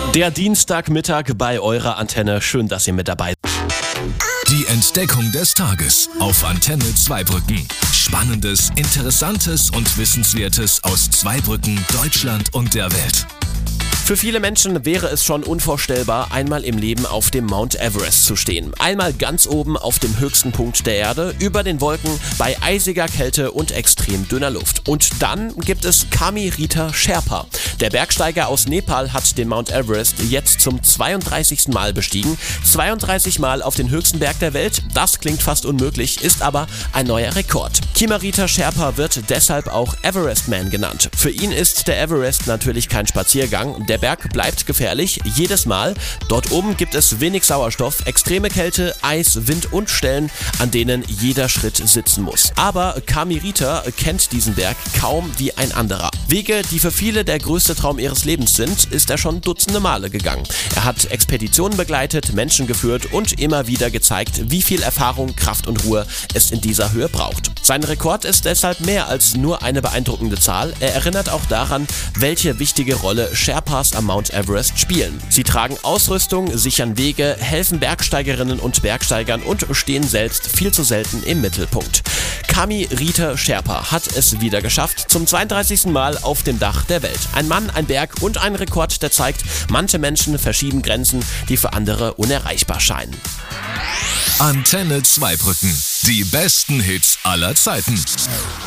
Der Dienstagmittag bei eurer Antenne. Schön, dass ihr mit dabei seid. Die Entdeckung des Tages auf Antenne Zweibrücken. Spannendes, Interessantes und Wissenswertes aus Zweibrücken, Deutschland und der Welt. Für viele Menschen wäre es schon unvorstellbar, einmal im Leben auf dem Mount Everest zu stehen. Einmal ganz oben auf dem höchsten Punkt der Erde, über den Wolken, bei eisiger Kälte und extrem dünner Luft. Und dann gibt es Kami Rita Sherpa. Der Bergsteiger aus Nepal hat den Mount Everest jetzt zum 32. Mal bestiegen. 32 Mal auf den höchsten Berg der Welt, das klingt fast unmöglich, ist aber ein neuer Rekord. Kami Rita Sherpa wird deshalb auch Everest Man genannt. Für ihn ist der Everest natürlich kein Spaziergang. Der Berg bleibt gefährlich, jedes Mal. Dort oben gibt es wenig Sauerstoff, extreme Kälte, Eis, Wind und Stellen, an denen jeder Schritt sitzen muss. Aber Kami Rita kennt diesen Berg kaum wie ein anderer. Wege, die für viele der größte Traum ihres Lebens sind, ist er schon dutzende Male gegangen. Er hat Expeditionen begleitet, Menschen geführt und immer wieder gezeigt, wie viel Erfahrung, Kraft und Ruhe es in dieser Höhe braucht. Sein Rekord ist deshalb mehr als nur eine beeindruckende Zahl. Er erinnert auch daran, welche wichtige Rolle Sherpas am Mount Everest spielen. Sie tragen Ausrüstung, sichern Wege, helfen Bergsteigerinnen und Bergsteigern und stehen selbst viel zu selten im Mittelpunkt. Kami Rita Sherpa hat es wieder geschafft, zum 32. Mal auf dem Dach der Welt. Ein Mann, ein Berg und ein Rekord, der zeigt, manche Menschen verschieben Grenzen, die für andere unerreichbar scheinen. Antenne Zweibrücken. Die besten Hits aller Zeiten.